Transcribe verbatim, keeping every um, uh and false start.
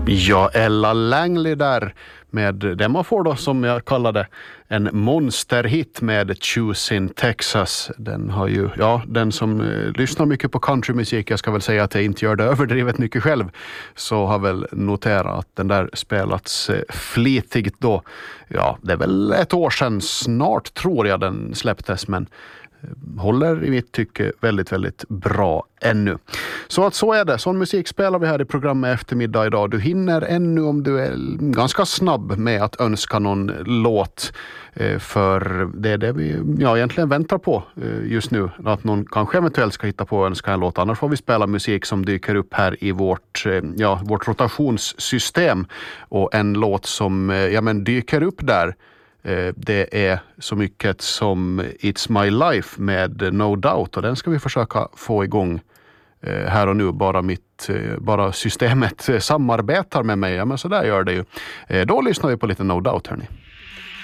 Ja, Ella Langley där med det man får då, som jag kallade en monsterhit med Choosing Texas. Den har ju, ja, den som eh, lyssnar mycket på countrymusik, jag ska väl säga att jag inte gör det överdrivet mycket själv, så har väl noterat att den där spelats eh, flitigt då. Ja, det är väl ett år sedan snart tror jag den släpptes, men håller i mitt tycke väldigt, väldigt bra ännu. Så att så är det. Sån musik spelar vi här i programmet eftermiddag idag. Du hinner ännu om du är ganska snabb med att önska någon låt, för det är det vi ja, egentligen väntar på just nu. Att någon kanske eventuellt ska hitta på att önska en låt. Annars får vi spela musik som dyker upp här i vårt, ja, vårt rotationssystem. Och en låt som ja, men dyker upp där, det är så mycket som It's My Life med No Doubt, och den ska vi försöka få igång här och nu. Bara, mitt, bara systemet samarbetar med mig, ja, men så där gör det ju. Då lyssnar vi på lite No Doubt, hörni.